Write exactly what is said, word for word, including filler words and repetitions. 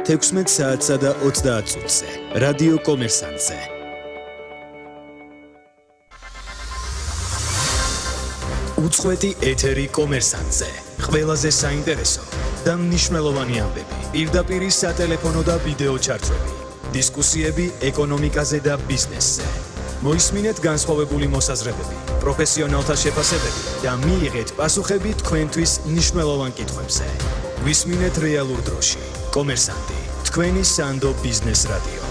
თექვსმეტ საათსა და ოცდაათ წუთზე რადიო კომერსანტზე. უწყვეტი ეთერი კომერსანტზე. ყველაზე საინტერესო და მნიშვნელოვანი ამბები. პირდაპირ სატელეფონო და ვიდეო ჩარტვები. დისკუსიები ეკონომიკაზე და ბიზნესზე. მოისმინეთ განსხვავებული მოსაზრებები, პროფესიონალთა შეფასებები და მიიღეთ პასუხები თქვენთვის მნიშვნელოვან კითხვებზე. ვისმინეთ რეალურ დროში. კომერსანტი, თქვენი სანდო ბიზნეს რადიო.